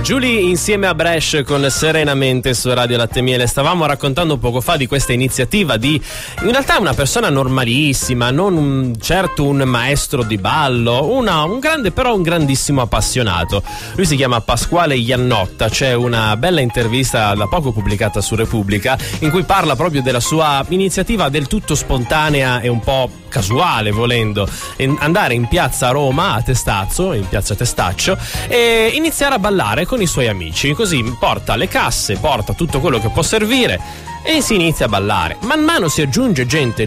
Giulia insieme a Bresh con Serenamente su Radio Latte Miele. Stavamo raccontando poco fa di questa iniziativa di, in realtà, una persona normalissima, non certo un maestro di ballo, un grande, però un grandissimo appassionato. Lui si chiama Pasquale Iannotta. C'è una bella intervista da poco pubblicata su Repubblica in cui parla proprio della sua iniziativa del tutto spontanea e un po' casuale, volendo, andare in piazza Roma, a Testazzo, in piazza Testaccio, e iniziare a ballare con i suoi amici. Così porta le casse, porta tutto quello che può servire e si inizia a ballare. Man mano si aggiunge gente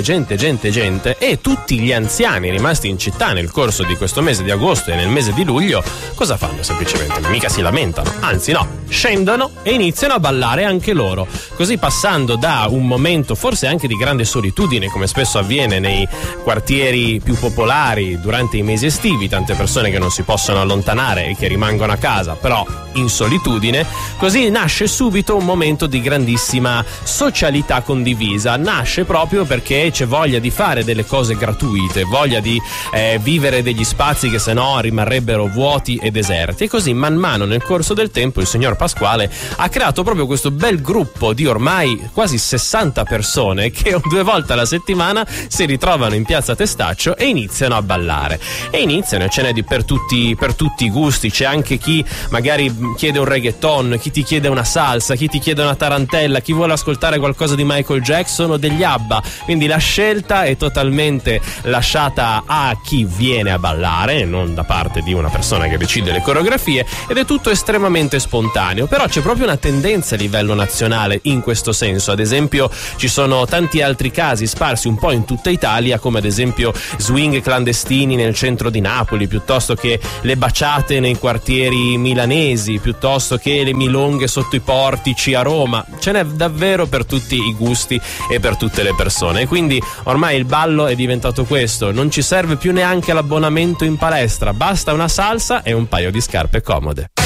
e tutti gli anziani rimasti in città nel corso di questo mese di agosto e nel mese di luglio cosa fanno? Semplicemente mica si lamentano, anzi no, scendono e iniziano a ballare anche loro, così passando da un momento forse anche di grande solitudine, come spesso avviene nei quartieri più popolari durante i mesi estivi, tante persone che non si possono allontanare e che rimangono a casa però in solitudine, così nasce subito un momento di grandissima socialità condivisa. Nasce proprio perché c'è voglia di fare delle cose gratuite, voglia di vivere degli spazi che sennò rimarrebbero vuoti e deserti, e così man mano nel corso del tempo il signor Pasquale ha creato proprio questo bel gruppo di ormai quasi 60 persone che 2 volte alla settimana si ritrovano in piazza Testaccio e iniziano a ballare, e ce n'è per tutti i gusti. C'è anche chi magari chiede un reggaeton, chi ti chiede una salsa, chi ti chiede una tarantella, chi vuole ascoltare qualcosa di Michael Jackson o degli ABBA, quindi la scelta è totalmente lasciata a chi viene a ballare, non da parte di una persona che decide le coreografie, ed è tutto estremamente spontaneo. Però c'è proprio una tendenza a livello nazionale in questo senso. Ad esempio ci sono tanti altri casi sparsi un po' in tutta Italia, come ad esempio swing clandestini nel centro di Napoli, piuttosto che le baciate nei quartieri milanesi, piuttosto che le milonghe sotto i portici a Roma. Ce n'è davvero per tutti i gusti e per tutte le persone, e quindi ormai il ballo è diventato questo: non ci serve più neanche l'abbonamento in palestra, basta una salsa e un paio di scarpe comode.